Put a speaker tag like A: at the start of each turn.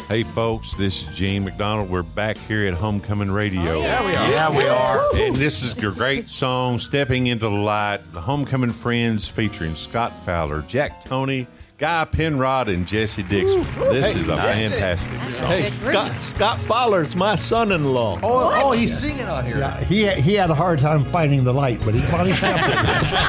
A: Hey, folks, this is Gene McDonald. We're back here at Homecoming Radio.
B: Oh, yeah.
C: Yeah, we are.
A: And this is your great song, Stepping into the Light, the Homecoming Friends featuring Scott Fowler, Jack Toney, Guy Penrod, and Jesse Dixon. This is a fantastic song.
B: Hey, Scott Fowler's my son-in-law.
C: Oh, he's singing on here.
D: Yeah, he had a hard time finding the light, but he finally found it.